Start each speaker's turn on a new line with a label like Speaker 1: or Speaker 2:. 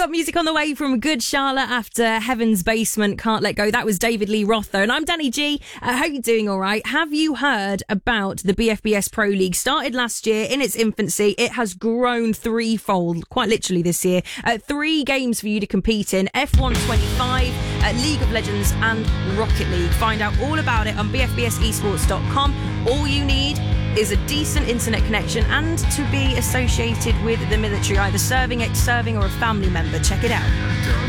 Speaker 1: got music on the way from Good Charlotte after Heaven's Basement, Can't Let Go. That was David Lee Roth, though. And I'm Danny G. I hope you're doing all right. Have you heard about the BFBS Pro League? Started last year in its infancy. It has grown threefold, quite literally this year. 3 games for you to compete in. F1 25, League of Legends and Rocket League. Find out all about it on bfbsesports.com. All you need is a decent internet connection and to be associated with the military, either serving, ex-serving or a family member. Check it out.